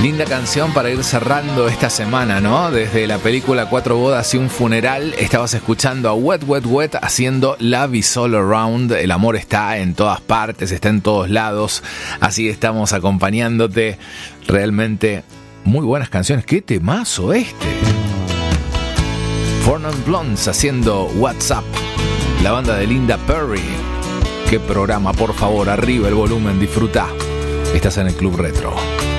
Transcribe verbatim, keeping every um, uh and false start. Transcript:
Linda canción para ir cerrando esta semana, ¿no? Desde la película Cuatro bodas y un funeral, estabas escuchando a Wet Wet Wet haciendo Love is All Around. El amor está en todas partes, está en todos lados. Así estamos acompañándote. Realmente muy buenas canciones. ¡Qué temazo este! Four Non Blondes haciendo WhatsApp. La banda de Linda Perry. ¡Qué programa! Por favor, arriba el volumen, disfruta. Estás en el Club Retro.